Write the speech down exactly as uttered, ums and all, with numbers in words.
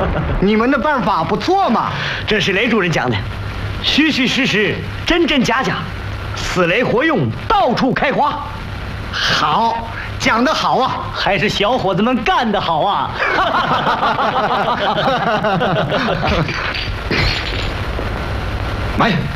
你们的办法不错嘛。 这是雷主任讲的，虚虚实实，真真假假，死雷活用，到处开花。 好，讲得好啊！ 还是小伙子们干得好啊！ 慢。